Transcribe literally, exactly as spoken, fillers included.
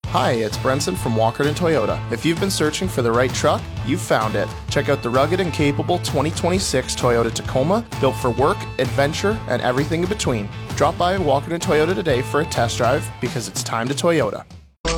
Hi, it's Brenson from Walkerton Toyota. If you've been searching for the right truck, you've found it. Check out the rugged and capable twenty twenty-six Toyota Tacoma, built for work, adventure, and everything in between. Drop by Walkerton Toyota today for a test drive because it's time to Toyota.